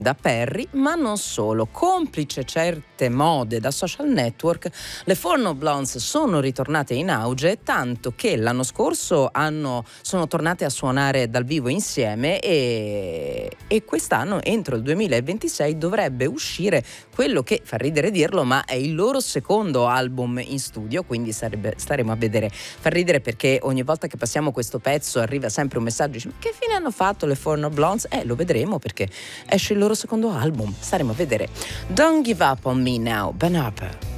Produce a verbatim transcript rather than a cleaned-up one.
da Perry, ma non solo. Complice certe mode da social network, le Four Non Blondes sono ritornate in auge, tanto che l'anno scorso hanno, sono tornate a suonare dal vivo insieme e, e quest'anno, entro il duemilaventisei, dovrebbe uscire quello che, fa ridere dirlo, ma è il loro secondo album in studio, quindi sarebbe, staremo a vedere. Fa ridere perché ogni volta che passiamo questo pezzo arriva sempre un messaggio, dice, ma che fine hanno fatto le Four Non Blondes? Eh, lo vedremo perché esce il loro secondo album, staremo a vedere. Don't Give Up On Me Now, Ben Harper.